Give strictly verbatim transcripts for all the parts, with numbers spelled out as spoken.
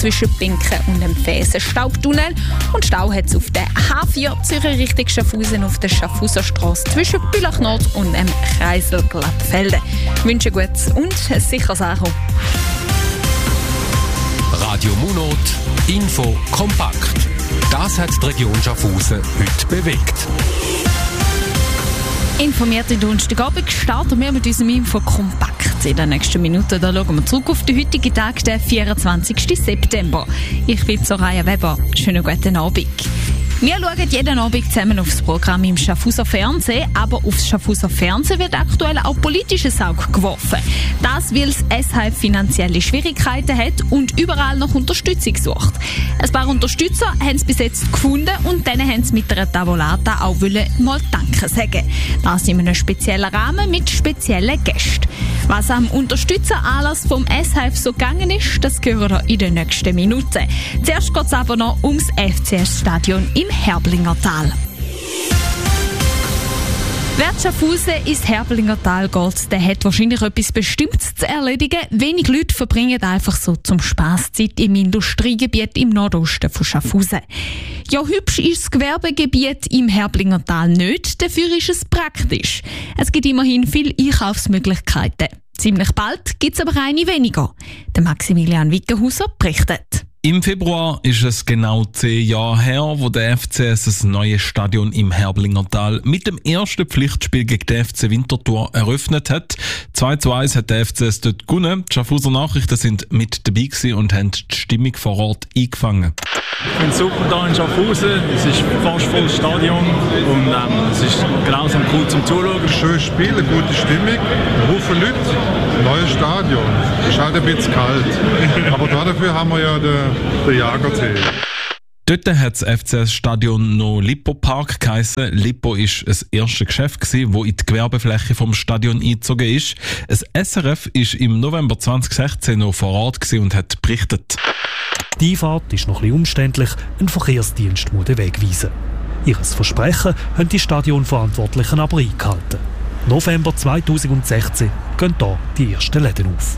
zwischen Binken und dem Fesen-Staubtunnel. Und Stau hat es auf der H vier Zürich Richtung Schaffhausen auf der Schaffhauserstrasse zwischen Bülach Nord und dem Kreisel Glattfelden. Ich wünsche gutes und ein sicheres Ankommen. Radio Munot Info kompakt. Das hat die Region Schaffhausen heute bewegt. Informierte Donnerstagabend starten wir mit unserem Info kompakt. In den nächsten Minuten da schauen wir zurück auf den heutigen Tag, den vierundzwanzigsten September. Ich bin Soraya Weber. Schönen guten Abend. Wir schauen jeden Abend zusammen aufs Programm im Schaffhauser Fernsehen, aber aufs Schaffhauser Fernsehen wird aktuell auch politisches Auge geworfen. Das, weil das S H F finanzielle Schwierigkeiten hat und überall noch Unterstützung sucht. Ein paar Unterstützer haben es bis jetzt gefunden und denen haben sie mit einer Tavolata auch wollen mal Danke sagen. Das in einem speziellen Rahmen mit speziellen Gästen. Was am Unterstützeranlass vom S H F so gegangen ist, das hören wir in den nächsten Minuten. Zuerst geht es aber noch ums F C S-Stadion im Herblingertal. Wer Schaffhausen ins Herblingertal geht, der hat wahrscheinlich etwas Bestimmtes zu erledigen. Wenig Leute verbringen einfach so zum Spass Zeit im Industriegebiet im Nordosten von Schaffhausen. Ja, hübsch ist das Gewerbegebiet im Herblingertal nicht, dafür ist es praktisch. Es gibt immerhin viele Einkaufsmöglichkeiten. Ziemlich bald gibt es aber eine weniger. Der Maximilian Wickenhauser berichtet. Im Februar ist es genau zehn Jahre her, wo der F C S das neue Stadion im Herblingertal mit dem ersten Pflichtspiel gegen den F C Winterthur eröffnet hat. zwei zu eins hat der F C S dort gewonnen. Die Schaffhauser Nachrichten sind mit dabei gewesen und haben die Stimmung vor Ort eingefangen. Ich finde es super hier in Schaffhausen. Es ist fast volles Stadion und ähm, es ist grausam cool zum Zuschauen. Schönes Spiel, eine gute Stimmung, ein Haufen Leute, neues Stadion. Es ist halt ein bisschen kalt, aber dafür haben wir ja den Der Jagertee. Dort hat das F C S-Stadion noch Lippo Park geheissen. Lippo war das erste Geschäft, das in die Gewerbefläche vom Stadion eingezogen ist. Das S R F war im November zwanzig sechzehn noch vor Ort und hat berichtet. Die Einfahrt ist noch ein bisschen umständlich, ein Verkehrsdienst muss den Weg weisen. Ihres Versprechen haben die Stadionverantwortlichen aber eingehalten. November zweitausendsechzehn gehen hier die ersten Läden auf.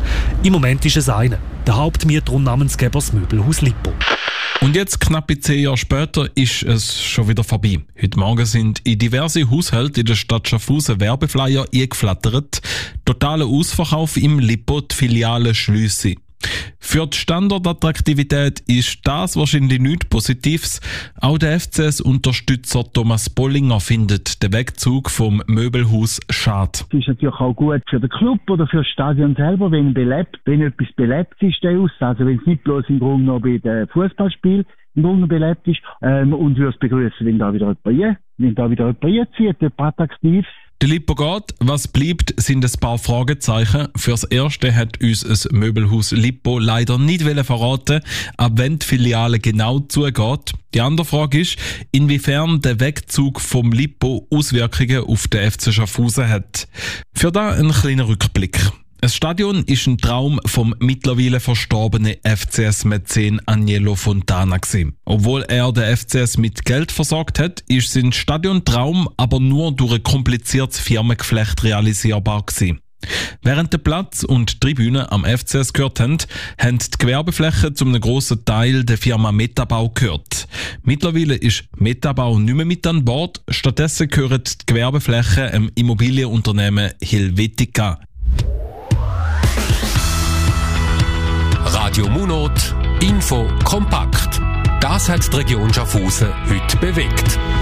Im Moment ist es eine, der Hauptmieter und Namensgeber das Möbelhaus Lippo. Und jetzt, knappe zehn Jahre später, ist es schon wieder vorbei. Heute Morgen sind in diverse Haushalte in der Stadt Schaffhausen Werbeflyer eingeflattert. Totaler Ausverkauf im Lippo, die Filiale schliessen. Für die Standortattraktivität ist das wahrscheinlich nichts Positives. Auch der F C S-Unterstützer Thomas Bollinger findet den Wegzug vom Möbelhaus schade. Es ist natürlich auch gut für den Club oder für das Stadion selber, wenn, belebt, wenn etwas belebt ist, der Aus. Also wenn es nicht bloß im Grunde noch bei den Fußballspielen im Grunde belebt ist. Ähm, und würde es begrüßen, wenn da wieder jemand, wenn da wieder jemand zieht, jemand attraktiv. Der Lippo geht, was bleibt, sind ein paar Fragezeichen. Fürs Erste hat uns ein Möbelhaus Lippo leider nicht verraten, ab wann die Filiale genau zugeht. Die andere Frage ist, inwiefern der Wegzug vom Lippo Auswirkungen auf den F C Schaffhausen hat. Für da ein kleiner Rückblick. Das Stadion ist ein Traum vom mittlerweile verstorbenen F C S-Mäzen Agnello Fontana gewesen. Obwohl er den F C S mit Geld versorgt hat, ist sein Stadiontraum aber nur durch ein kompliziertes Firmengeflecht realisierbar gewesen. Während der Platz und die Tribünen am F C S gehört haben, haben die Gewerbeflächen zum einem grossen Teil der Firma Metabau gehört. Mittlerweile ist Metabau nicht mehr mit an Bord, stattdessen gehören die Gewerbeflächen dem Immobilienunternehmen Helvetica. Radio Munot Info kompakt. Das hat die Region Schaffhausen heute bewegt.